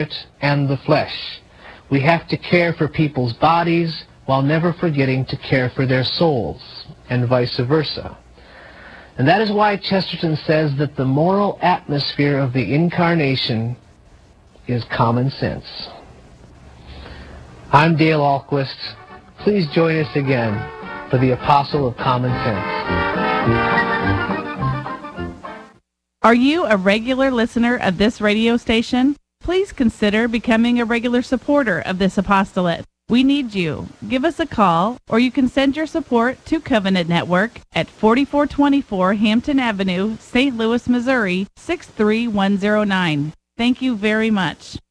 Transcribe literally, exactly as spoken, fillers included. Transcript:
and the flesh. We have to care for people's bodies while never forgetting to care for their souls, and vice versa. And that is why Chesterton says that the moral atmosphere of the Incarnation is common sense. I'm Dale Ahlquist. Please join us again for the Apostle of Common Sense. Are you a regular listener of this radio station? Please consider becoming a regular supporter of this apostolate. We need you. Give us a call, or you can send your support to Covenant Network at forty-four twenty-four Hampton Avenue, Saint Louis, Missouri, six three one zero nine. Thank you very much.